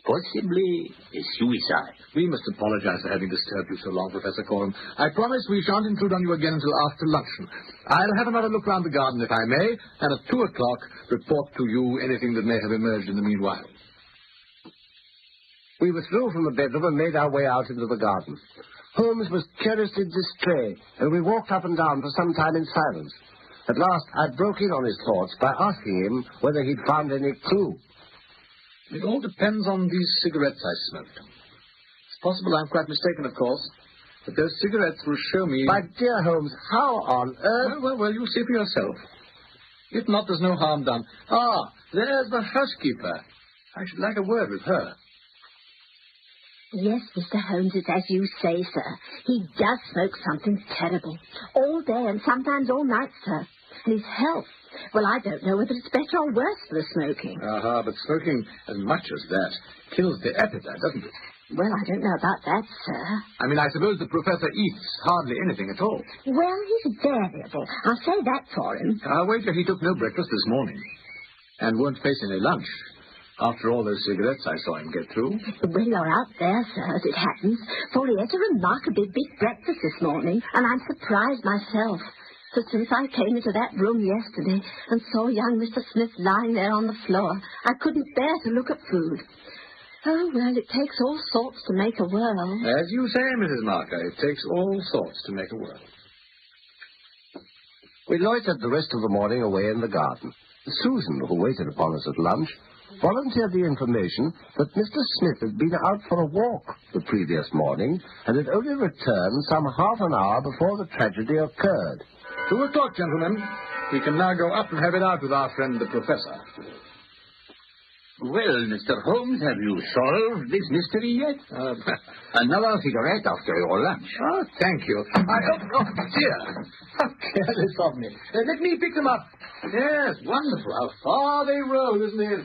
possibly a suicide. We must apologize for having disturbed you so long, Professor Coram. I promise we shan't intrude on you again until after luncheon. I'll have another look round the garden, if I may, and at 2 o'clock report to you anything that may have emerged in the meanwhile. We withdrew from the bedroom and made our way out into the garden. Holmes was curiously distrait, and we walked up and down for some time in silence. At last, I broke in on his thoughts by asking him whether he'd found any clue. It all depends on these cigarettes I smoked. It's possible I'm quite mistaken, of course, but those cigarettes will show me... My dear Holmes, how on earth... Well, you'll see for yourself. If not, there's no harm done. Ah, there's the housekeeper. I should like a word with her. Yes, Mr. Holmes, it's as you say, sir. He does smoke something terrible. All day and sometimes all night, sir. And his health, well, I don't know whether it's better or worse for the smoking. But smoking as much as that kills the appetite, doesn't it? Well, I don't know about that, sir. I suppose the professor eats hardly anything at all. Well, he's variable. I'll say that for him. I'll wager he took no breakfast this morning and won't face any lunch. After all those cigarettes I saw him get through. Well, you're out there, sir, as it happens, for he ate a remarkably big breakfast this morning, and I'm surprised myself. For since I came into that room yesterday and saw young Mr. Smith lying there on the floor, I couldn't bear to look at food. Oh, well, it takes all sorts to make a world. As you say, Mrs. Marker, it takes all sorts to make a world. We loitered the rest of the morning away in the garden. Susan, who waited upon us at lunch, volunteered the information that Mr. Smith had been out for a walk the previous morning and had only returned some half an hour before the tragedy occurred. 2 o'clock, gentlemen. We can now go up and have it out with our friend the professor. Well, Mr. Holmes, have you solved this mystery yet? Another cigarette after your lunch. Oh, thank you. Oh, dear. How careless of me. Let me pick them up. Yes, wonderful. How far they roll, isn't it?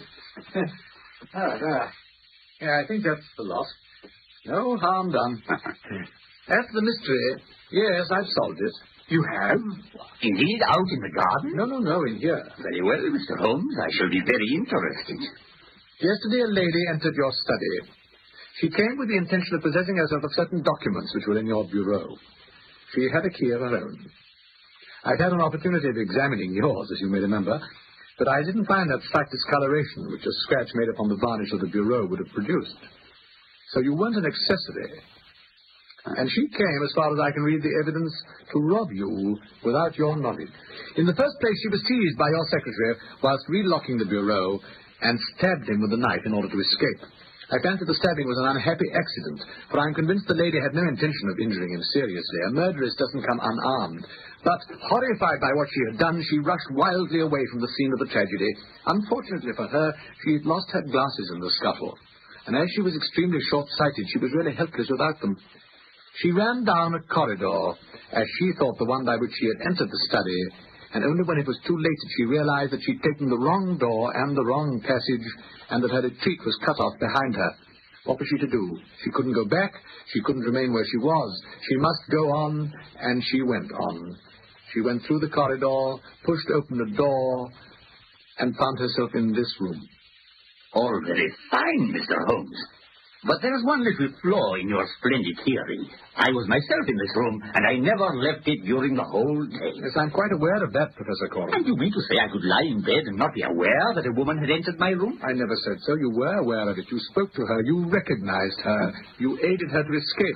There. Yeah, I think that's the lot. No harm done. That's the mystery. Yes, I've solved it. You have? Indeed, out in the garden? No, in here. Very well, Mr. Holmes. I shall be very interested. Yesterday a lady entered your study. She came with the intention of possessing herself of certain documents which were in your bureau. She had a key of her own. I've had an opportunity of examining yours, as you may remember, but I didn't find that slight discoloration which a scratch made upon the varnish of the bureau would have produced. So you weren't an accessory. And she came, as far as I can read the evidence, to rob you without your knowledge. In the first place, she was seized by your secretary whilst relocking the bureau and stabbed him with a knife in order to escape. I fancy the stabbing was an unhappy accident, for I'm convinced the lady had no intention of injuring him seriously. A murderess doesn't come unarmed. But, horrified by what she had done, she rushed wildly away from the scene of the tragedy. Unfortunately for her, she had lost her glasses in the scuffle. And as she was extremely short-sighted, she was really helpless without them. She ran down a corridor, as she thought the one by which she had entered the study, and only when it was too late did she realize that she'd taken the wrong door and the wrong passage, and that her retreat was cut off behind her. What was she to do? She couldn't go back. She couldn't remain where she was. She must go on, and she went on. She went through the corridor, pushed open the door, and found herself in this room. All very fine, Mr. Holmes. But there's one little flaw in your splendid theory. I was myself in this room, and I never left it during the whole day. Yes, I'm quite aware of that, Professor Coram. And you mean to say I could lie in bed and not be aware that a woman had entered my room? I never said so. You were aware of it. You spoke to her. You recognized her. You aided her to escape.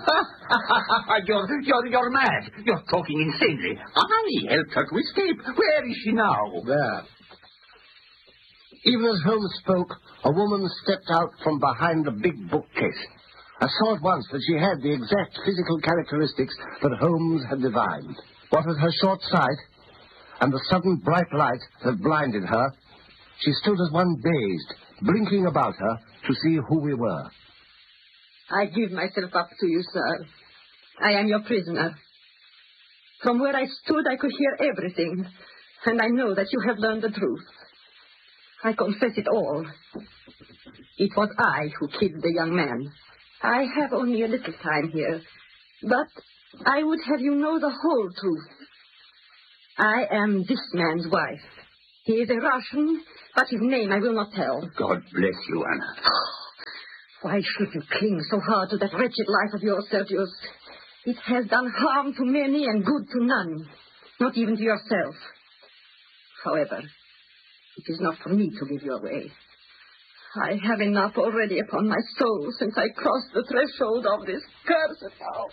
You're mad. You're talking insanely. I helped her to escape. Where is she now? There. Even as Holmes spoke, a woman stepped out from behind a big bookcase. I saw at once that she had the exact physical characteristics that Holmes had divined. What with her short sight and the sudden bright light that blinded her, she stood as one dazed, blinking about her to see who we were. I give myself up to you, sir. I am your prisoner. From where I stood, I could hear everything, and I know that you have learned the truth. I confess it all. It was I who killed the young man. I have only a little time here, but I would have you know the whole truth. I am this man's wife. He is a Russian, but his name I will not tell. God bless you, Anna. Why should you cling so hard to that wretched life of yours, Sergius? It has done harm to many and good to none, not even to yourself. However, it is not for me to give you away. I have enough already upon my soul since I crossed the threshold of this cursed house.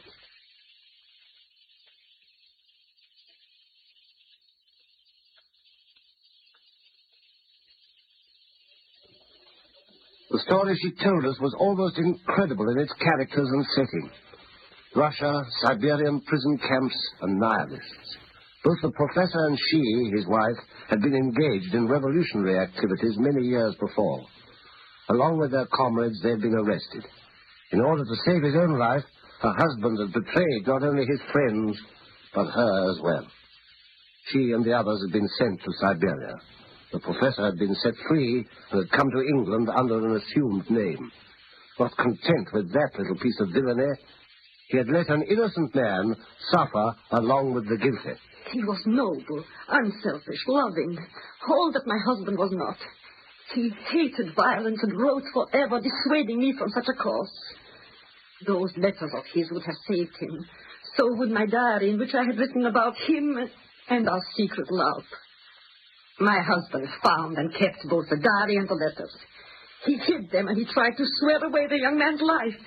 The story she told us was almost incredible in its characters and setting. Russia, Siberian prison camps, and nihilists. Both the professor and she, his wife, had been engaged in revolutionary activities many years before. Along with their comrades, they had been arrested. In order to save his own life, her husband had betrayed not only his friends, but her as well. She and the others had been sent to Siberia. The professor had been set free and had come to England under an assumed name. Not content with that little piece of villainy, he had let an innocent man suffer along with the guilty. He was noble, unselfish, loving, all that my husband was not. He hated violence and wrote forever, dissuading me from such a course. Those letters of his would have saved him. So would my diary, in which I had written about him and our secret love. My husband found and kept both the diary and the letters. He hid them, and he tried to swear away the young man's life.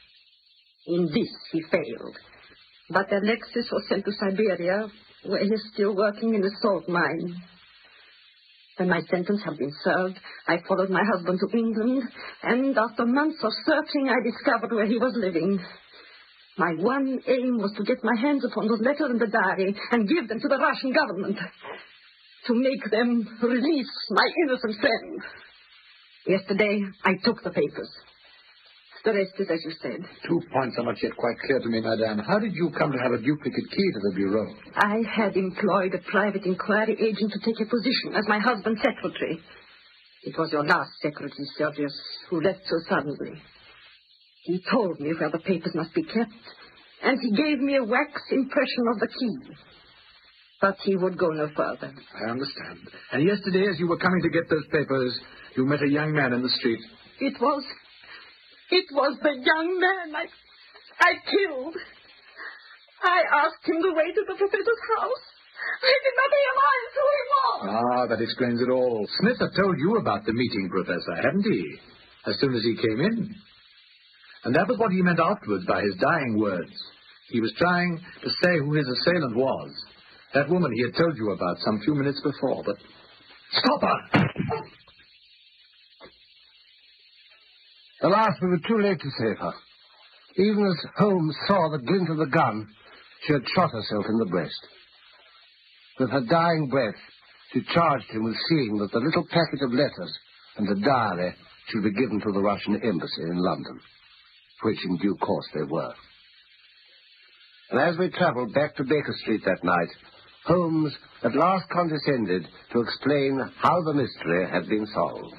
In this he failed. But Alexis was sent to Siberia, where he is still working in the salt mine. When my sentence had been served, I followed my husband to England, and after months of searching, I discovered where he was living. My one aim was to get my hands upon those letters and the diary and give them to the Russian government, to make them release my innocent friend. Yesterday, I took the papers. The rest is as you said. 2 points are not yet quite clear to me, madame. How did you come to have a duplicate key to the bureau? I had employed a private inquiry agent to take a position as my husband's secretary. It was your last secretary, Sergius, who left so suddenly. He told me where the papers must be kept, and he gave me a wax impression of the key. But he would go no further. I understand. And yesterday, as you were coming to get those papers, you met a young man in the street. It was the young man I killed. I asked him the way to the professor's house. I did not realize who he was. Ah, that explains it all. Smith had told you about the meeting, Professor, hadn't he? As soon as he came in. And that was what he meant afterwards by his dying words. He was trying to say who his assailant was. That woman he had told you about some few minutes before, but... Stop her! Alas, we were too late to save her. Even as Holmes saw the glint of the gun, she had shot herself in the breast. With her dying breath, she charged him with seeing that the little packet of letters and the diary should be given to the Russian embassy in London, which in due course they were. And as we travelled back to Baker Street that night, Holmes at last condescended to explain how the mystery had been solved.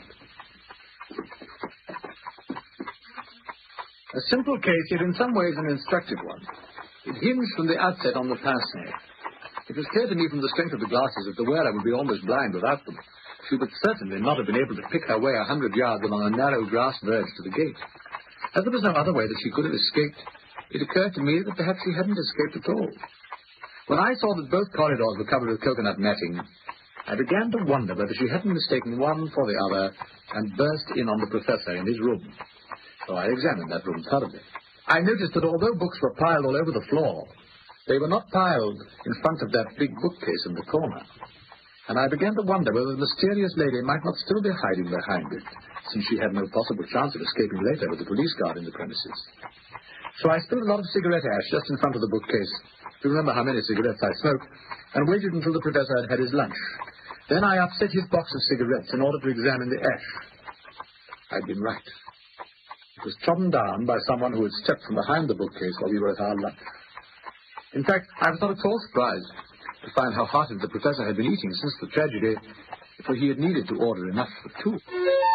A simple case, yet in some ways an instructive one. It hinged from the outset on the pince-nez. It was clear to me from the strength of the glasses that the wearer would be almost blind without them. She would certainly not have been able to pick her way 100 yards along a narrow grass verge to the gate. As there was no other way that she could have escaped, it occurred to me that perhaps she hadn't escaped at all. When I saw that both corridors were covered with coconut matting, I began to wonder whether she hadn't mistaken one for the other and burst in on the professor in his room. So I examined that room thoroughly. I noticed that although books were piled all over the floor, they were not piled in front of that big bookcase in the corner. And I began to wonder whether the mysterious lady might not still be hiding behind it, since she had no possible chance of escaping later with the police guard in the premises. So I spilled a lot of cigarette ash just in front of the bookcase. You remember how many cigarettes I smoked, and waited until the professor had had his lunch. Then I upset his box of cigarettes in order to examine the ash. I'd been right. It was trodden down by someone who had stepped from behind the bookcase while we were at our lunch. In fact, I was not at all surprised to find how hearted the professor had been eating since the tragedy, for he had needed to order enough for two.